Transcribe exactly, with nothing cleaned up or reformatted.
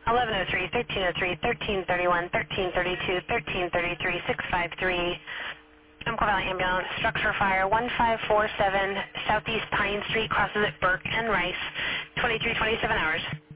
eleven oh three, thirteen oh three, thirteen thirty-one, thirteen thirty-two, thirteen thirty-three, six five three. Umpqua Valley Ambulance, structure fire, one five four seven Southeast Pine Street, crosses at Burke and Rice, twenty-three twenty-seven hours.